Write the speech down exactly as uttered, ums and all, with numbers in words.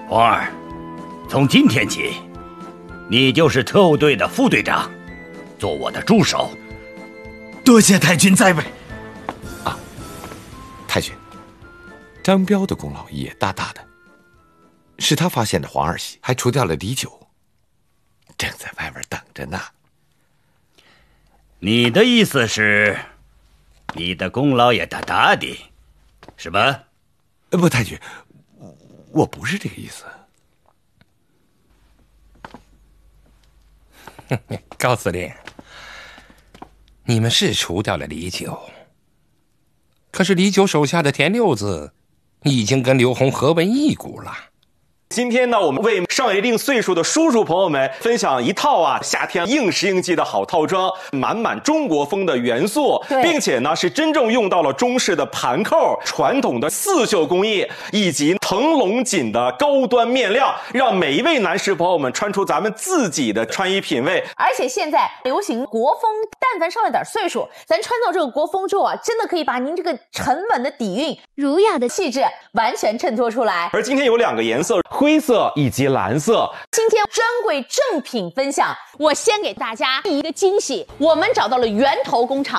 王二，从今天起，你就是特务队的副队长，做我的助手。 多谢太君栽培。 啊，太君，张彪的功劳也大大的，是他发现的黄二喜，还除掉了李九，正在外面等着呢。 你的意思是，你的功劳也大大的，是吧？ 不，太君，我不是这个意思。 高司令，你们是除掉了李九，可是李九手下的田六子已经跟刘洪合为一股了。 今天呢，我们为上一定岁数的叔叔朋友们分享一套啊夏天应时应季的好套装，满满中国风的元素，并且呢是真正用到了中式的盘扣、传统的刺绣工艺以及腾龙锦的高端面料，让每一位男士朋友们穿出咱们自己的穿衣品味。 而且现在流行国风，但凡上了点岁数，咱穿到这个国风之后啊，真的可以把您这个沉稳的底蕴、儒雅的气质完全衬托出来。 而今天有两个颜色，灰色以及蓝色。 今天专柜正品分享，我先给大家一个惊喜，我们找到了源头工厂。